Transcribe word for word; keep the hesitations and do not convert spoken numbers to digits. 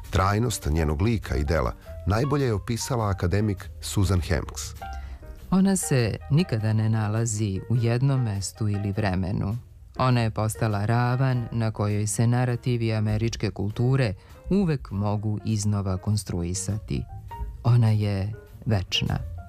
Trajnost njenog lika i dela najbolje je opisala akademik Susan Hanks. Ona se nikada ne nalazi u jednom mestu ili vremenu. Ona je postala ravan na kojoj se narativi američke kulture uvek mogu iznova konstruisati. Ona je večna.